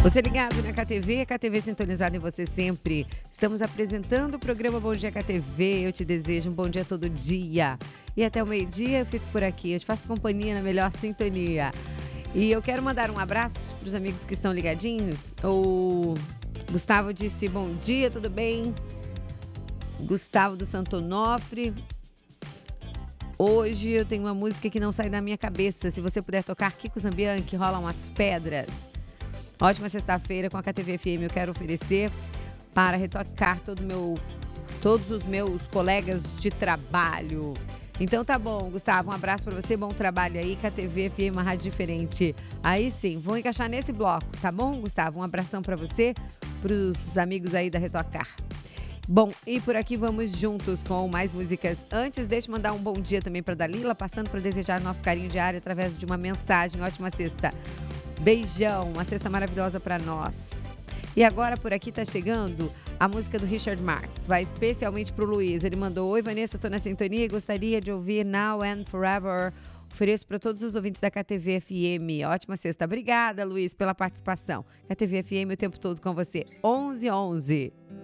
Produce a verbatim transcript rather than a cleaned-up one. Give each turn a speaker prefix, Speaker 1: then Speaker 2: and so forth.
Speaker 1: Você ligado na K T V, K T V sintonizado em você sempre. Estamos apresentando o programa Bom Dia K T V. Eu te desejo um bom dia todo dia. E até o meio-dia eu fico por aqui. Eu te faço companhia na melhor sintonia. E eu quero mandar um abraço para os amigos que estão ligadinhos. O Gustavo disse bom dia, tudo bem? Gustavo do Santo Onofre. Hoje eu tenho uma música que não sai da minha cabeça. Se você puder tocar Kiko Zambian, que rolam as pedras. Ótima sexta-feira com a K T V F M. Eu quero oferecer para retocar todo meu, todos os meus colegas de trabalho. Então tá bom, Gustavo, um abraço para você, bom trabalho aí, K T V F M, uma rádio diferente. Aí sim, vou encaixar nesse bloco, tá bom, Gustavo? Um abração para você, para os amigos aí da Retocar. Bom, e por aqui vamos juntos com mais músicas. Antes, deixa eu mandar um bom dia também para Dalila, passando para desejar nosso carinho diário através de uma mensagem. Ótima sexta. Beijão, uma sexta maravilhosa para nós. E agora por aqui tá chegando a música do Richard Marx. Vai especialmente pro Luiz. Ele mandou: oi Vanessa, tô na sintonia e gostaria de ouvir Now and Forever. Ofereço para todos os ouvintes da K T V F M. Ótima sexta. Obrigada, Luiz, pela participação. K T V F M o tempo todo com você. onze onze.